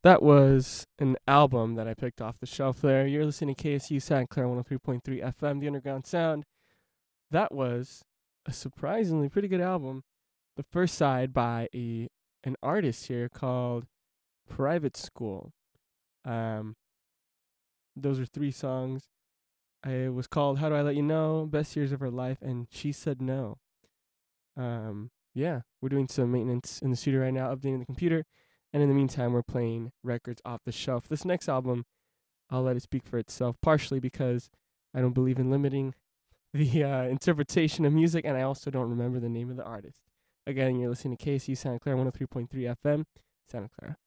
That was an album that I picked off the shelf there. You're listening to KSU Santa Clara 103.3 FM, The Underground Sound. That was a surprisingly pretty good album. The first side by an artist here called Private School. Um, those are three songs. It was called How Do I Let You Know, Best Years of Her Life, and She Said No. Yeah, we're doing some maintenance in the studio right now, updating the computer. And in the meantime, we're playing records off the shelf. This next album, I'll let it speak for itself, partially because I don't believe in limiting the interpretation of music, and I also don't remember the name of the artist. Again, you're listening to KSU Santa Clara 103.3 FM, Santa Clara.